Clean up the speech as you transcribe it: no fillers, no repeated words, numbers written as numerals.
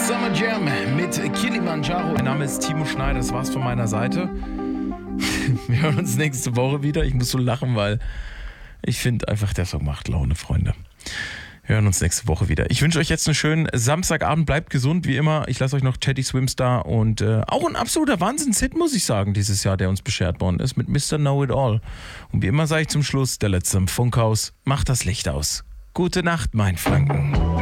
Summer Jam mit Kilimanjaro. Mein Name ist Timo Schneider, das war's von meiner Seite. Wir hören uns nächste Woche wieder. Ich muss so lachen, weil ich finde einfach, der Song macht Laune, Freunde. Wir hören uns nächste Woche wieder. Ich wünsche euch jetzt einen schönen Samstagabend. Bleibt gesund, wie immer. Ich lasse euch noch Teddy Swims da und auch ein absoluter Wahnsinns-Hit, muss ich sagen, dieses Jahr, der uns beschert worden ist, mit Mr. Know-It-All. Und wie immer sage ich zum Schluss, der Letzte im Funkhaus, macht das Licht aus. Gute Nacht, mein Franken.